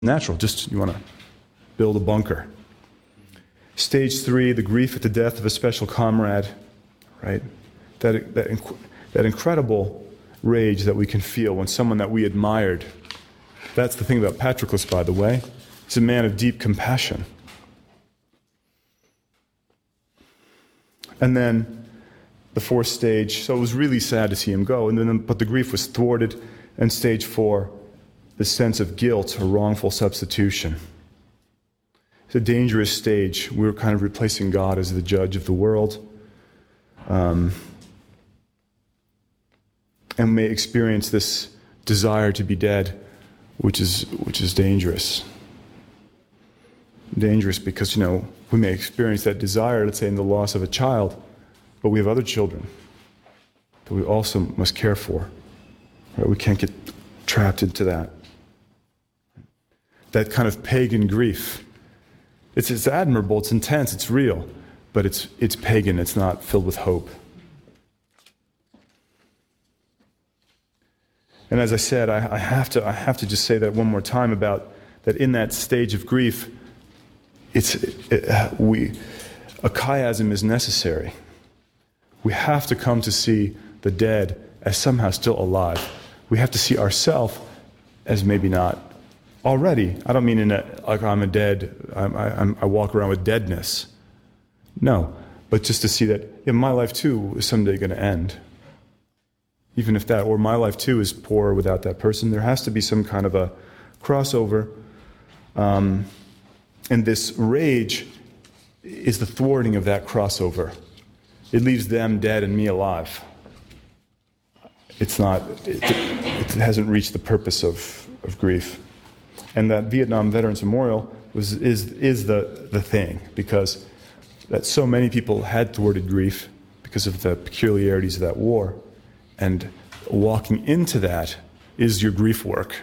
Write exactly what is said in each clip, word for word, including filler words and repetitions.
natural, just you want to build a bunker. Stage three, the grief at the death of a special comrade, right? That, that, inc- that incredible rage that we can feel when someone that we admired, that's the thing about Patroclus, by the way, he's a man of deep compassion. And then the fourth stage, so it was really sad to see him go, and then but the grief was thwarted, and stage four, the sense of guilt or wrongful substitution. It's a dangerous stage. We're kind of replacing God as the judge of the world. Um, and may experience this desire to be dead, which is which is dangerous. Dangerous because, you know, we may experience that desire, let's say, in the loss of a child, but we have other children that we also must care for. Right? We can't get trapped into that. That kind of pagan grief. It's, it's admirable, it's intense, it's real, but it's it's pagan, it's not filled with hope. And as I said, I, I have to I have to just say that one more time about that in that stage of grief, it's it, it, we a chiasm is necessary. We have to come to see the dead as somehow still alive. We have to see ourselves as maybe not already. I don't mean in a, like I'm a dead, I'm, I'm, I walk around with deadness. No, but just to see that yeah, my life too is someday going to end. Even if that, or my life too is poor without that person. There has to be some kind of a crossover. Um, and this rage is the thwarting of that crossover. It leaves them dead and me alive. It's not, it, it hasn't reached the purpose of, of grief. And that Vietnam Veterans Memorial was is is the, the thing, because that so many people had thwarted grief because of the peculiarities of that war. And walking into that is your grief work.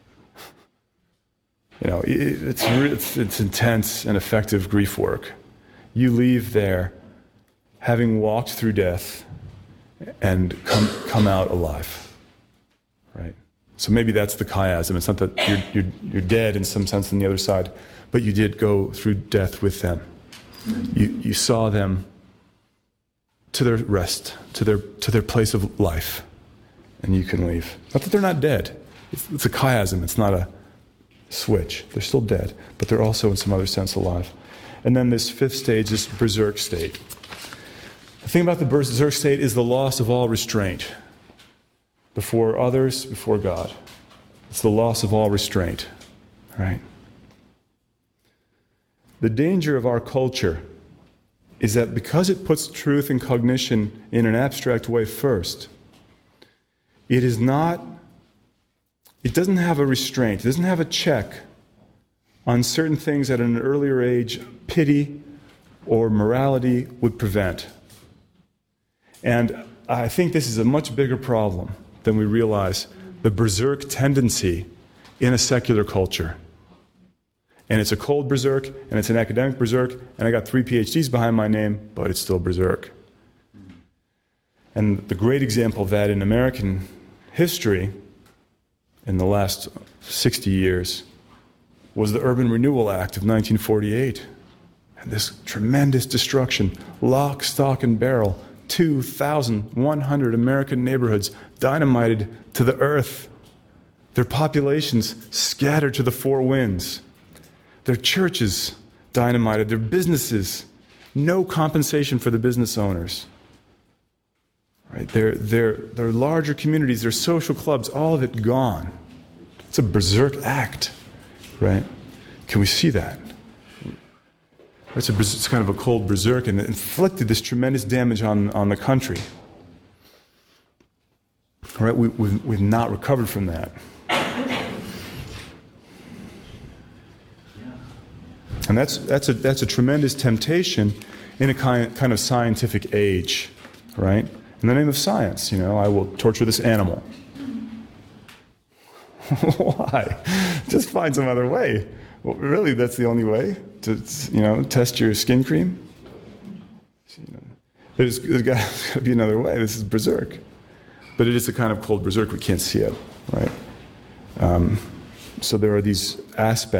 You know, it, it's, it's it's intense and effective grief work. You leave there having walked through death and come come out alive, right? So maybe that's the chiasm. It's not that you're, you're, you're dead in some sense on the other side, but you did go through death with them. You, you saw them to their rest, to their, to their place of life, and you can leave. Not that they're not dead. It's, it's a chiasm. It's not a switch. They're still dead, but they're also in some other sense alive. And then this fifth stage, this berserk state. The thing about the berserk state is the loss of all restraint. Before others, before God. It's the loss of all restraint, right? The danger of our culture is that because it puts truth and cognition in an abstract way first, it is not, it doesn't have a restraint, it doesn't have a check on certain things at an earlier age pity or morality would prevent. And I think this is a much bigger problem than we realize, the berserk tendency in a secular culture. And it's a cold berserk, and it's an academic berserk, and I got three P H Ds behind my name, but it's still berserk. And the great example of that in American history in the last sixty years was the Urban Renewal Act of nineteen forty-eight. And this tremendous destruction, lock, stock, and barrel, two thousand one hundred American neighborhoods dynamited to the earth, their populations scattered to the four winds, their churches dynamited, their businesses, no compensation for the business owners. Right? Their, their, their larger communities, their social clubs, all of it gone. It's a berserk act, right? Can we see that? It's, a, it's kind of a cold berserk, and it inflicted this tremendous damage on, on the country. All right, we, we've, we've not recovered from that. And that's, that's, a, that's a tremendous temptation in a kind, kind of scientific age, right? In the name of science, you know, I will torture this animal. Why? Just find some other way. Well, really, that's the only way to, you know, test your skin cream? You know, there's, there's got to be another way. This is berserk. But it is a kind of cold berserk. We can't see it, right? Um, so there are these aspect